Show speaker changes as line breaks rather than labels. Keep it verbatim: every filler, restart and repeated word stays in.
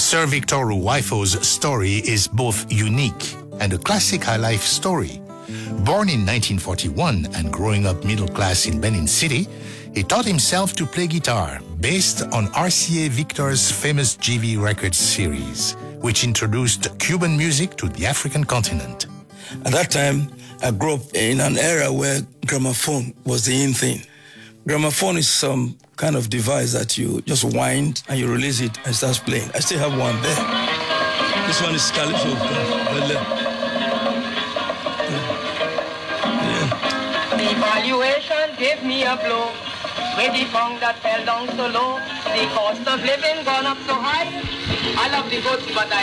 Sir Victor Ruwaifo's story is both unique and a classic high life story. Born in nineteen forty-one and growing up middle class in Benin City, he taught himself to play guitar based on R C A Victor's famous G V Records series, which introduced Cuban music to the African continent.
At that time, I grew up in an era where gramophone was the in thing. Gramophone is some kind of device that you just wind and you release it and it starts playing. I still have one there. This one is Calypso.
The valuation gave me a blow. With the funk that fell down so low, the cost of living gone up so high. I love the goods, but I